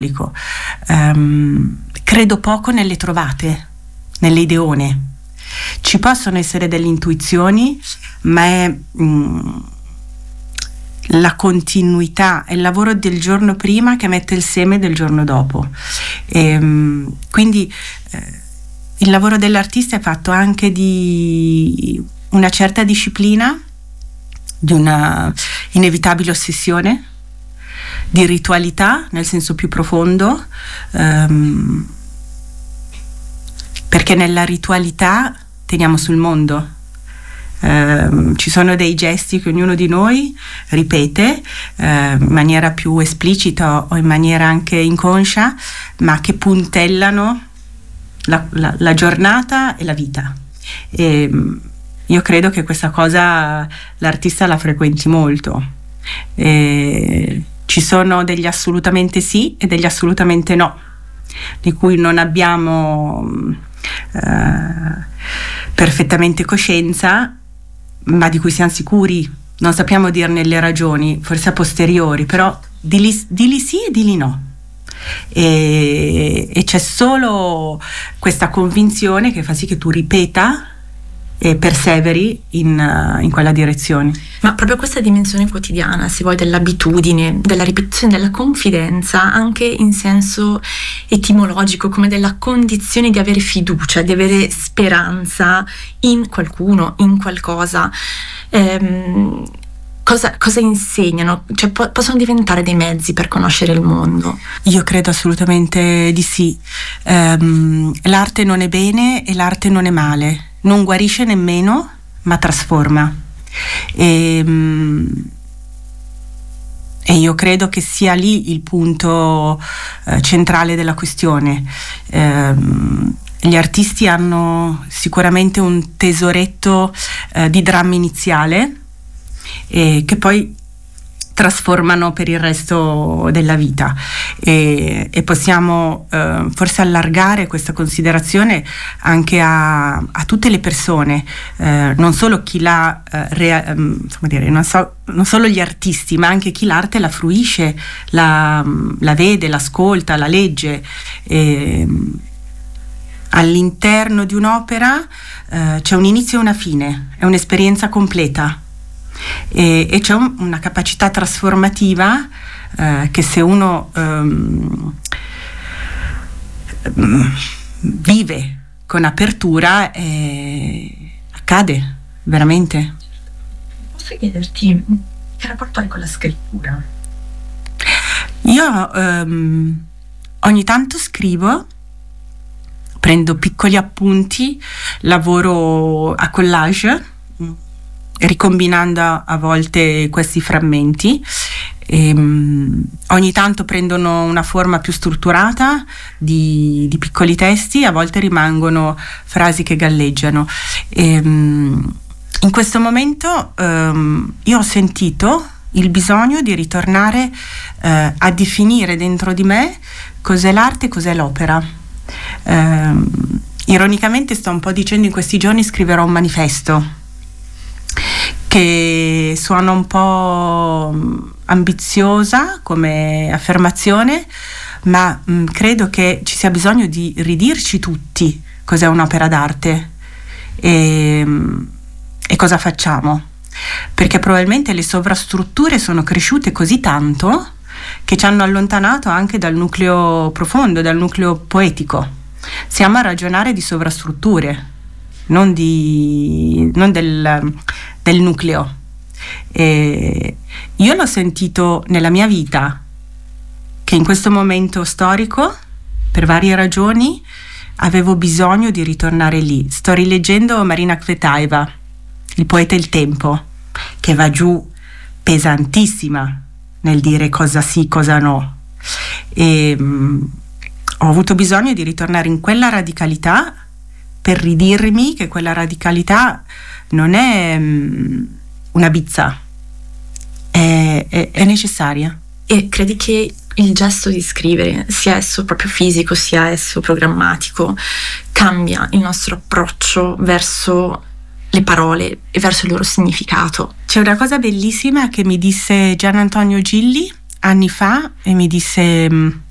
Credo poco nelle trovate, nelle ideone. Ci possono essere delle intuizioni, ma è la continuità, è il lavoro del giorno prima che mette il seme del giorno dopo. Quindi il lavoro dell'artista è fatto anche di una certa disciplina, di una inevitabile ossessione, di ritualità nel senso più profondo, perché nella ritualità teniamo sul mondo. Ci sono dei gesti che ognuno di noi ripete in maniera più esplicita o in maniera anche inconscia, ma che puntellano la giornata e la vita. E io credo che questa cosa l'artista la frequenti molto. Ci sono degli assolutamente sì e degli assolutamente no, di cui non abbiamo perfettamente coscienza, ma di cui siamo sicuri. Non sappiamo dirne le ragioni, forse a posteriori, però di lì sì e di lì no. E c'è solo questa convinzione che fa sì che tu ripeta e perseveri in quella direzione. Ma proprio questa dimensione quotidiana, se vuoi, dell'abitudine, della ripetizione, della confidenza, anche in senso etimologico, come della condizione di avere fiducia, di avere speranza in qualcuno, in qualcosa, cosa insegnano? Cioè possono diventare dei mezzi per conoscere il mondo? Io credo assolutamente di sì. L'arte non è bene e l'arte non è male, non guarisce nemmeno, ma trasforma. E io credo che sia lì il punto centrale della questione. Gli artisti hanno sicuramente un tesoretto di dramma iniziale che poi trasformano per il resto della vita, e possiamo forse allargare questa considerazione anche a tutte le persone, non solo chi l'ha non solo gli artisti, ma anche chi l'arte la fruisce, la vede, l'ascolta, la legge. All'interno di un'opera c'è un inizio e una fine, è un'esperienza completa. E c'è una capacità trasformativa che se uno vive con apertura accade veramente. Posso chiederti che rapporto hai con la scrittura? Io ogni tanto scrivo, prendo piccoli appunti, lavoro a collage, ricombinando a volte questi frammenti. Ogni tanto prendono una forma più strutturata di piccoli testi, a volte rimangono frasi che galleggiano. In questo momento io ho sentito il bisogno di ritornare a definire dentro di me cos'è l'arte e cos'è l'opera. Ironicamente sto un po' dicendo in questi giorni scriverò un manifesto, che suona un po' ambiziosa come affermazione, ma credo che ci sia bisogno di ridirci tutti cos'è un'opera d'arte e cosa facciamo, perché probabilmente le sovrastrutture sono cresciute così tanto che ci hanno allontanato anche dal nucleo profondo, dal nucleo poetico. Siamo a ragionare di sovrastrutture, non del nucleo. E io l'ho sentito nella mia vita che in questo momento storico, per varie ragioni, avevo bisogno di ritornare lì. Sto rileggendo Marina Cvetajeva, Il poeta e il tempo, che va giù pesantissima nel dire cosa sì, cosa no. E ho avuto bisogno di ritornare in quella radicalità per ridirmi che quella radicalità non è una bizza, è necessaria. E credi che il gesto di scrivere, sia esso proprio fisico, sia esso programmatico, cambia il nostro approccio verso le parole e verso il loro significato? C'è una cosa bellissima che mi disse Gian Antonio Gilli anni fa, e mi disse: